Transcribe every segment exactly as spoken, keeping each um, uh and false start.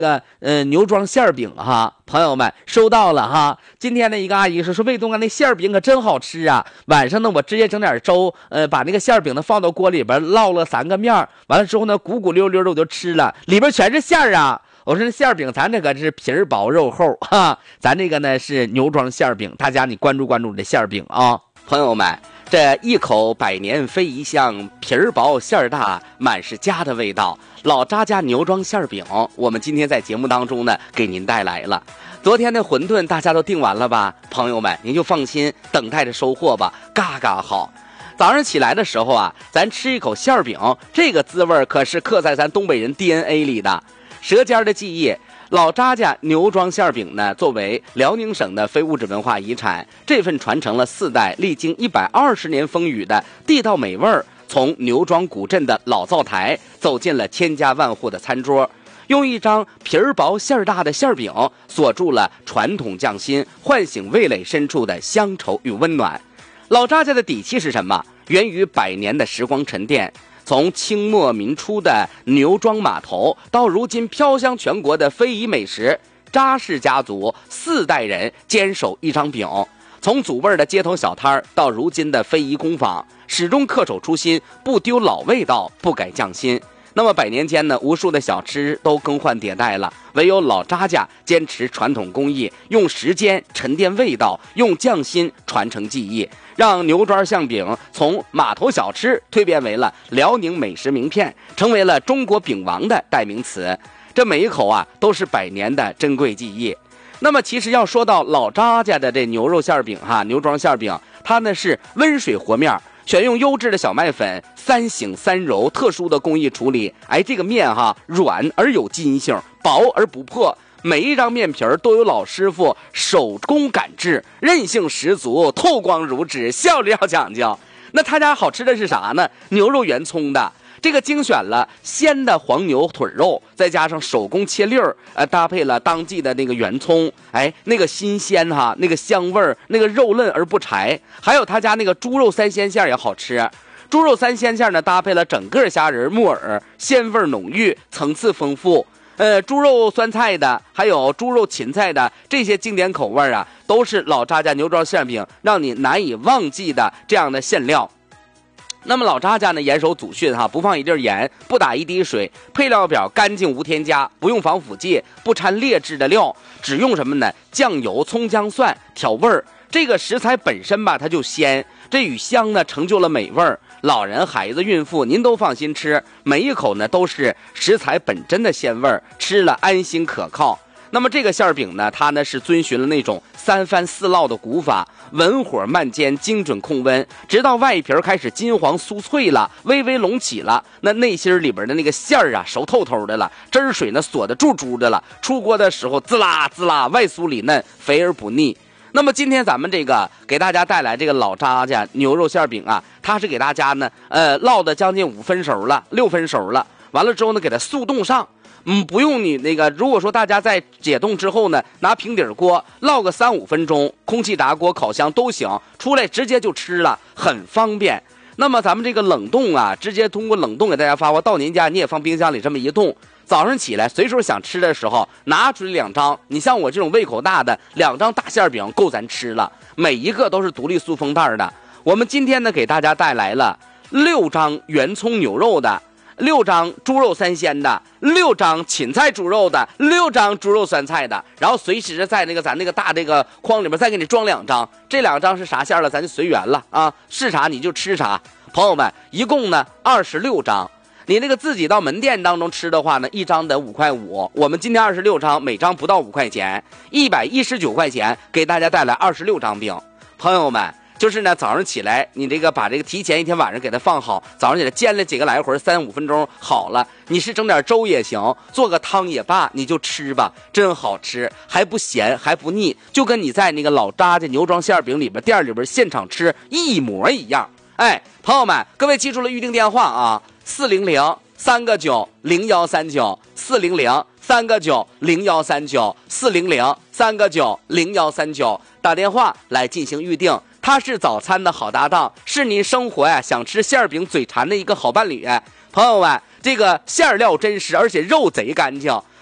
个呃牛庄馅儿饼哈，朋友们收到了哈。今天的一个阿姨说说魏东啊，那馅儿饼可真好吃啊。晚上呢，我直接整点粥，呃，把那个馅儿饼呢放到锅里边烙了三个面，完了之后呢，鼓鼓溜溜的我就吃了，里边全是馅儿啊。我说那馅儿饼咱这个是皮儿薄肉厚哈，咱这个呢是牛庄馅儿饼，大家你关注关注这馅儿饼啊，朋友们。这一口百年非一香，皮儿薄馅儿大，满是家的味道。老扎家牛庄馅儿饼，我们今天在节目当中呢给您带来了。昨天的馄饨大家都订完了吧？朋友们您就放心等待着收货吧，嘎嘎好。早上起来的时候啊，咱吃一口馅儿饼，这个滋味可是刻在咱东北人 D N A 里的，舌尖的记忆。老扎家牛庄馅儿饼呢，作为辽宁省的非物质文化遗产，这份传承了四代、历经一百二十年风雨的地道美味儿，从牛庄古镇的老灶台走进了千家万户的餐桌，用一张皮儿薄馅儿大的馅儿饼锁住了传统匠心，唤醒味蕾深处的乡愁与温暖。老扎家的底气是什么？源于百年的时光沉淀。从清末民初的牛庄码头，到如今飘香全国的非遗美食，扎氏家族四代人坚守一张饼，从祖辈的街头小摊到如今的非遗工坊，始终恪守初心，不丢老味道，不改匠心。那么百年间呢，无数的小吃都更换迭代了，唯有老扎家坚持传统工艺，用时间沉淀味道，用匠心传承技艺，让牛庄馅饼从码头小吃蜕变为了辽宁美食名片，成为了中国饼王的代名词。这每一口啊，都是百年的珍贵技艺。那么其实要说到老扎家的这牛肉馅饼哈，牛庄馅饼，它呢是温水和面，选用优质的小麦粉，三醒三揉，特殊的工艺处理。哎，这个面哈软而有筋性，薄而不破，每一张面皮儿都有老师傅手工赶制，韧性十足，透光如纸，效率要讲究。那他家好吃的是啥呢？牛肉圆葱的。这个精选了鲜的黄牛腿肉，再加上手工切粒儿，呃，搭配了当季的那个圆葱，哎，那个新鲜哈，那个香味儿，那个肉嫩而不柴。还有他家那个猪肉三鲜馅也好吃，猪肉三鲜馅呢搭配了整个虾仁、木耳，鲜味浓郁，层次丰富。呃，猪肉酸菜的，还有猪肉芹菜的这些经典口味啊，都是老扎家牛庄馅饼让你难以忘记的这样的馅料。那么老扎家呢，严守祖训哈，不放一粒盐，不打一滴水，配料表干净无添加，不用防腐剂，不掺劣质的料，只用什么呢？酱油、葱姜蒜调味儿。这个食材本身吧，它就鲜，这与香呢成就了美味儿。老人、孩子、孕妇，您都放心吃，每一口呢都是食材本真的鲜味儿，吃了安心可靠。那么这个馅饼呢，它呢是遵循了那种三番四烙的古法，文火慢煎，精准控温，直到外皮开始金黄酥脆了，微微隆起了，那内心里边的那个馅儿啊熟透透的了，汁儿水呢锁得住住的了，出锅的时候滋啦滋啦，外酥里嫩，肥而不腻。那么今天咱们这个给大家带来这个老扎家牛肉馅饼啊，它是给大家呢呃烙的将近五分熟了，六分熟了，完了之后呢给它速冻上。嗯，不用你那个，如果说大家在解冻之后呢，拿平底锅烙个三五分钟，空气炸锅、烤箱都行，出来直接就吃了，很方便。那么咱们这个冷冻啊，直接通过冷冻给大家发货到您家，你也放冰箱里这么一冻，早上起来随时想吃的时候拿出来两张，你像我这种胃口大的，两张大馅饼够咱吃了，每一个都是独立塑封袋的。我们今天呢给大家带来了六张圆葱牛肉的，六张猪肉三鲜的，六张芹菜猪肉的，六张猪肉酸菜的，然后随时在那个咱那个大这个筐里面再给你装两张，这两张是啥馅了咱就随缘了啊，是啥你就吃啥。朋友们，一共呢二十六张，你那个自己到门店当中吃的话呢，一张得五块五，我们今天二十六张，每张不到五块钱，一百一十九块钱给大家带来二十六张饼。朋友们，就是呢，早上起来你这个把这个提前一天晚上给它放好，早上起来煎了几个来回，三五分钟好了。你是整点粥也行，做个汤也罢，你就吃吧，真好吃，还不咸还不腻，就跟你在那个老扎家牛庄馅饼里边店里边现场吃一模一样。哎，朋友们，各位记住了预定电话啊，四零零三个九零幺三九，四零零三个九零幺三九，四零零三个九零幺三九，打电话来进行预定。它是早餐的好搭档，是您生活呀想吃馅饼嘴馋的一个好伴侣。朋友们，这个馅料真实，而且肉贼干净，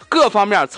各方面